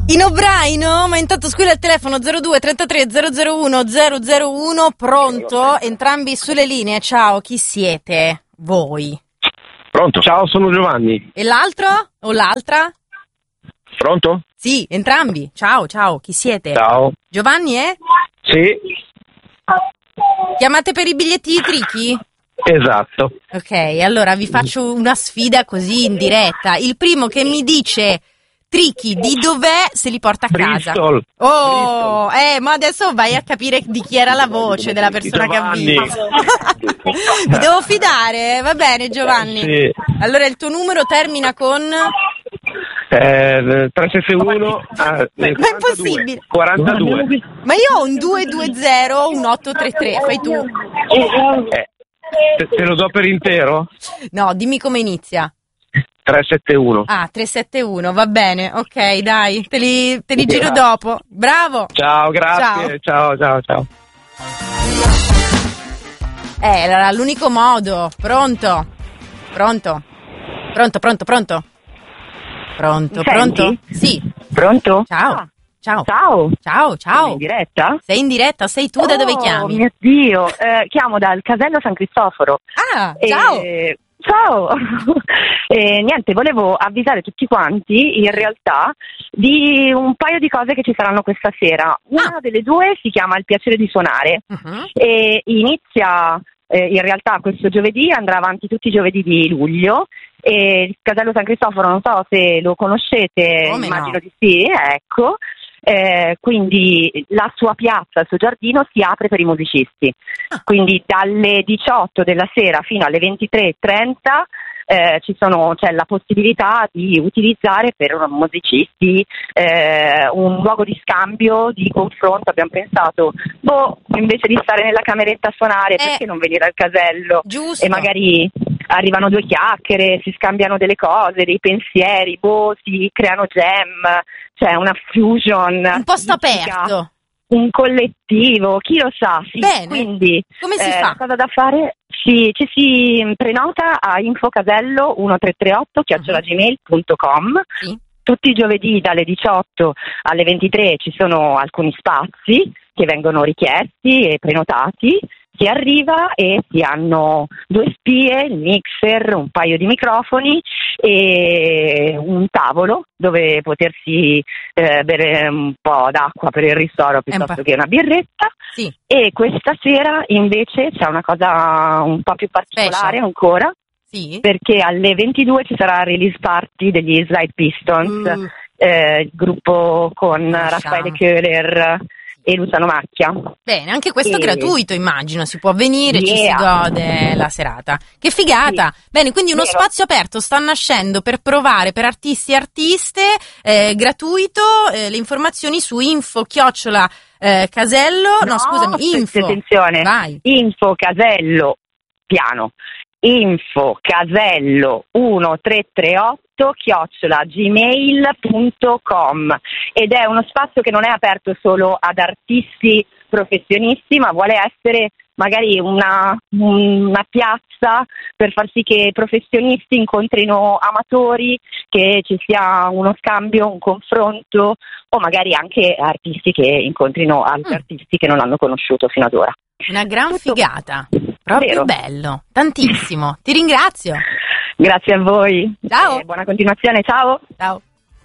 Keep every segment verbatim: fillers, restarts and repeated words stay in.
In O'Brien, ma intanto squilla il telefono zero due trentatré zero zero uno zero zero uno, pronto? Entrambi sulle linee, ciao, chi siete? Voi. Pronto? Ciao, sono Giovanni. E l'altro? O l'altra? Pronto? Sì, entrambi, ciao, ciao, chi siete? Ciao. Giovanni, eh? Sì. Chiamate per i biglietti di Tricky? Esatto. Ok, allora vi faccio una sfida così in diretta. Il primo che mi dice Tricky di dov'è se li porta a casa. Bristol. Oh, eh, ma adesso vai a capire di chi era la voce della persona che ha vinto. Mi devo fidare, va bene Giovanni. Sì. Allora il tuo numero termina con... Eh, tre sette uno ah, Ma è impossibile. quarantadue. Ma io ho un due due zero, un otto tre tre, fai tu. Eh, te, te lo do per intero? No, dimmi come inizia. tre sette uno. Ah, tre sette uno, va bene, ok, dai, te li, te li giro dopo. Bravo. Ciao, grazie. Ciao, ciao, ciao. ciao. Eh, era l'unico modo. Pronto? Pronto? Pronto, pronto, pronto? Pronto, pronto? Sì. Pronto? Ciao. Ah. Ciao. Ciao. Ciao, ciao. Sei in diretta? Sei in diretta? Sei tu? Da oh, dove chiami? Oh mio Dio, eh, chiamo dal Casello San Cristoforo. Ah, e... ciao. Ciao. E niente, volevo avvisare tutti quanti in realtà di un paio di cose che ci saranno questa sera. Una Ah. delle due si chiama Il piacere di suonare Uh-huh. e inizia eh, in realtà questo giovedì, andrà avanti tutti i giovedì di luglio. E il Casello San Cristoforo non so se lo conoscete, Come immagino no? di sì, ecco. Eh, quindi la sua piazza, il suo giardino si apre per i musicisti, Ah. quindi dalle diciotto della sera fino alle ventitré e trenta eh, ci sono, c'è la possibilità di utilizzare per musicisti eh, un luogo di scambio, di confronto. Abbiamo pensato, boh, invece di stare nella cameretta a suonare, Eh. perché non venire al casello? Giusto. E magari arrivano due chiacchiere, si scambiano delle cose, dei pensieri, boh, si creano jam, c'è una fusion. Un posto musica, aperto. un collettivo, chi lo sa, sì. Bene. Quindi Come si eh, fa? la cosa da fare? Sì, ci si prenota a infocasello uno tre tre otto chiocciola gmail punto com. Sì. Tutti i giovedì dalle diciotto alle ventitré ci sono alcuni spazi che vengono richiesti e prenotati. Si arriva e si hanno due spie, il mixer, un paio di microfoni e un tavolo dove potersi eh, bere un po' d'acqua per il ristoro piuttosto pa- che una birretta. Sì. E questa sera invece c'è una cosa un po' più particolare Special. ancora, Sì. perché alle ventidue ci sarà il release party degli Slide Pistons, Uh. eh, il gruppo con Conosciamo. Raffaele Köhler e Luciano Macchia. Bene, anche questo E- gratuito, immagino, si può venire, ci si Yeah. gode la serata. Che figata! Sì. Bene, quindi uno Vero. spazio aperto sta nascendo per provare per artisti e artiste, eh, gratuito, eh, le informazioni su info chiocciola eh, casello, no, scusami, aspetta, info. attenzione. Vai. Info casello piano. Info casello uno tre tre otto chiocciola gmail punto com ed è uno spazio che non è aperto solo ad artisti professionisti, ma vuole essere magari una, una piazza per far sì che professionisti incontrino amatori, che ci sia uno scambio, un confronto, o magari anche artisti che incontrino altri Mm. artisti che non hanno conosciuto fino ad ora. Una gran Tutto- figata. Proprio Vero. bello. Tantissimo. Ti ringrazio. Grazie a voi. Ciao. E buona continuazione, ciao. Ciao.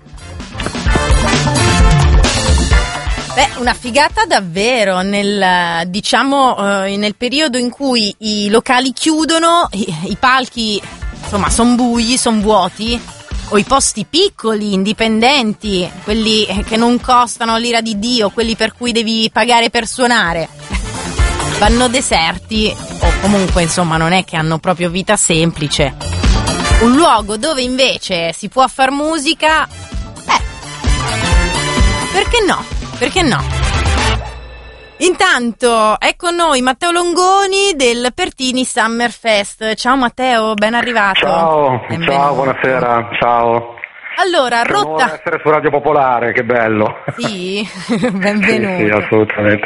Beh, una figata davvero nel, diciamo, eh, nel periodo in cui i locali chiudono, i, i palchi, insomma, sono bui, sono vuoti, o i posti piccoli, indipendenti, quelli che non costano l'ira di Dio, quelli per cui devi pagare per suonare, vanno deserti, o comunque, insomma, non è che hanno proprio vita semplice. Un luogo dove invece si può far musica, beh, perché no? Perché no? Intanto è con noi Matteo Longoni del Pertini Summer Fest. Ciao Matteo, ben arrivato. Ciao, Benvenuto. ciao, buonasera, ciao. Allora, Che onore rotta... essere su Radio Popolare, che bello. Sì, Sì, benvenuto. sì, assolutamente.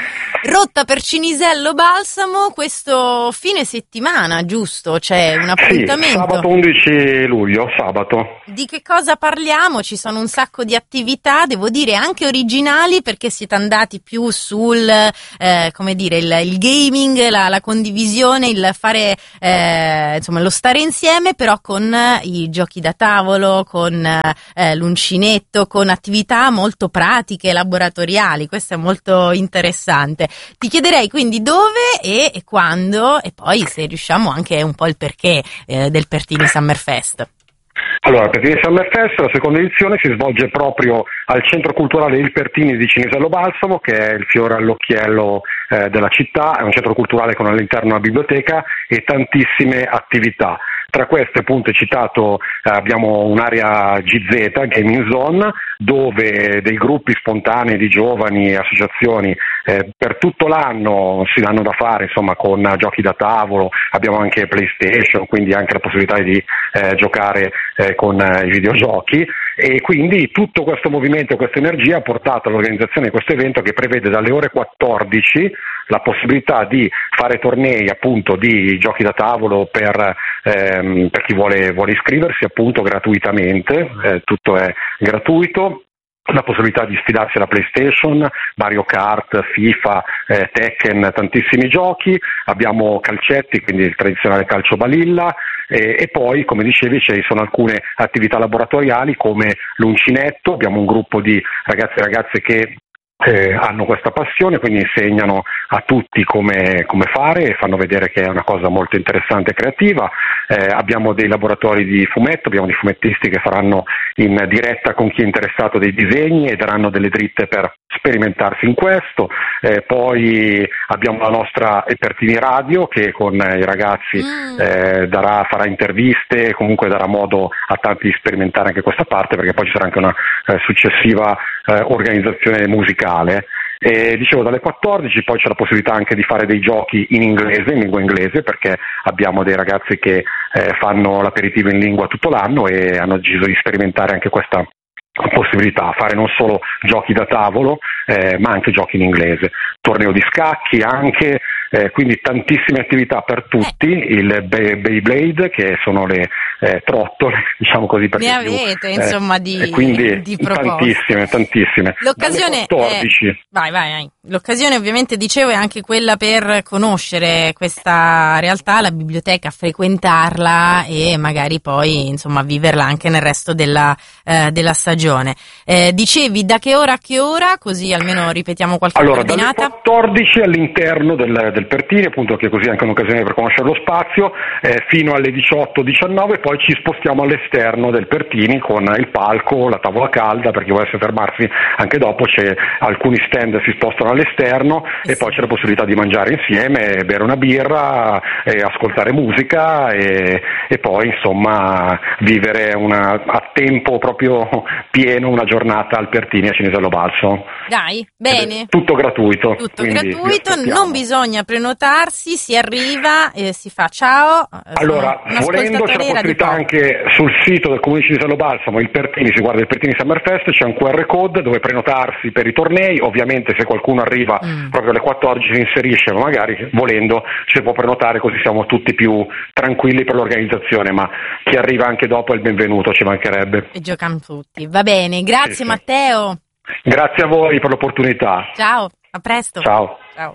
Rotta per Cinisello Balsamo questo fine settimana, giusto? C'è un appuntamento. Sì, sabato undici luglio, sabato. Di che cosa parliamo? Ci sono un sacco di attività, devo dire anche originali, perché siete andati più sul, eh, come dire, il, il gaming, la, la condivisione, il fare, eh, insomma, lo stare insieme, però con i giochi da tavolo, con eh, l'uncinetto, con attività molto pratiche, laboratoriali. Questo è molto interessante. Ti chiederei quindi dove e, e quando, e poi se riusciamo anche un po' il perché eh, del Pertini Summerfest. Allora, il Pertini Summerfest, la seconda edizione, si svolge proprio al Centro Culturale Il Pertini di Cinisello Balsamo, che è il fiore all'occhiello eh, della città. È un centro culturale con all'interno una biblioteca e tantissime attività. Tra queste, appunto, è citato, eh, abbiamo un'area G Z, Gaming Zone, dove dei gruppi spontanei di giovani e associazioni eh, per tutto l'anno si danno da fare, insomma, con giochi da tavolo. Abbiamo anche PlayStation, quindi anche la possibilità di eh, giocare eh, con eh, i videogiochi, e quindi tutto questo movimento, questa energia ha portato all'organizzazione di questo evento, che prevede dalle ore quattordici la possibilità di fare tornei, appunto, di giochi da tavolo per, ehm, per chi vuole, vuole iscriversi, appunto, gratuitamente. Eh, tutto è gratuito. La possibilità di sfidarsi alla PlayStation, Mario Kart, FIFA, eh, Tekken, tantissimi giochi. Abbiamo calcetti, quindi il tradizionale calcio balilla, e, e poi, come dicevi, ci sono alcune attività laboratoriali come l'uncinetto. Abbiamo un gruppo di ragazzi e ragazze che Eh, hanno questa passione, quindi insegnano a tutti come, come fare e fanno vedere che è una cosa molto interessante e creativa. Eh, abbiamo dei laboratori di fumetto, abbiamo dei fumettisti che faranno in diretta con chi è interessato dei disegni e daranno delle dritte per sperimentarsi in questo. Eh, poi abbiamo la nostra Pertini Radio, che con i ragazzi mm. eh, darà, farà interviste, comunque darà modo a tanti di sperimentare anche questa parte, perché poi ci sarà anche una eh, successiva eh, organizzazione musicale. E dicevo, dalle quattordici poi c'è la possibilità anche di fare dei giochi in inglese, in lingua inglese, perché abbiamo dei ragazzi che eh, fanno l'aperitivo in lingua tutto l'anno e hanno deciso di sperimentare anche questa possibilità, fare non solo giochi da tavolo eh, ma anche giochi in inglese, torneo di scacchi anche, eh, quindi tantissime attività per tutti. Il Beyblade, che sono le eh, trottole, diciamo così, per ne avete più, insomma eh, di, quindi di tantissime tantissime l'occasione quattordici è, vai, vai vai l'occasione, ovviamente, dicevo, è anche quella per conoscere questa realtà, la biblioteca, frequentarla e magari poi, insomma, viverla anche nel resto della, eh, della stagione. Eh, dicevi da che ora a che ora, così almeno ripetiamo qualche allora, coordinata. Dalle quattordici all'interno del, del Pertini, appunto, che così è anche un'occasione per conoscere lo spazio, eh, fino alle diciotto diciannove, poi ci spostiamo all'esterno del Pertini con il palco, la tavola calda, per chi volesse fermarsi anche dopo. C'è alcuni stand si spostano all'esterno e poi c'è la possibilità di mangiare insieme, bere una birra, e ascoltare musica e, e poi, insomma, vivere una, a tempo proprio pieno una giornata al Pertini a Cinisello Balsamo. Dai, bene. Tutto gratuito. Tutto gratuito, non bisogna prenotarsi, si arriva e si fa ciao. Allora, volendo c'è la possibilità anche sul sito del Comune di Cinisello Balsamo, il Pertini, si guarda il Pertini Summerfest, c'è un Q R code dove prenotarsi per i tornei. Ovviamente se qualcuno arriva mm. proprio alle quattordici si inserisce, ma magari volendo si può prenotare, così siamo tutti più tranquilli per l'organizzazione, ma chi arriva anche dopo è il benvenuto, ci mancherebbe. E giocano tutti, va bene, grazie sì, Matteo. Grazie a voi per l'opportunità. Ciao, a presto. Ciao. Ciao.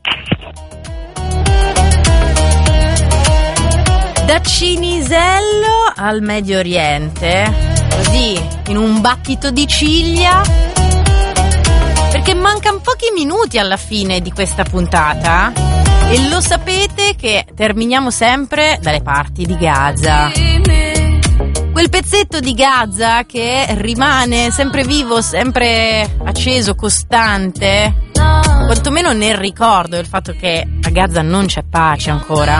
Da Cinisello al Medio Oriente, così, in un battito di ciglia, perché mancano pochi minuti alla fine di questa puntata e lo sapete che terminiamo sempre dalle parti di Gaza. Quel pezzetto di Gaza che rimane sempre vivo, sempre acceso, costante, quantomeno nel ricordo del fatto che a Gaza non c'è pace ancora.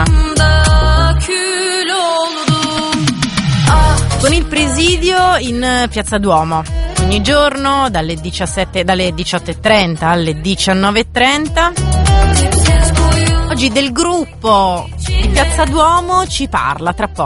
Con il presidio in Piazza Duomo, ogni giorno dalle diciassette, dalle diciotto e trenta alle diciannove e trenta. Oggi del gruppo di Piazza Duomo ci parla tra poco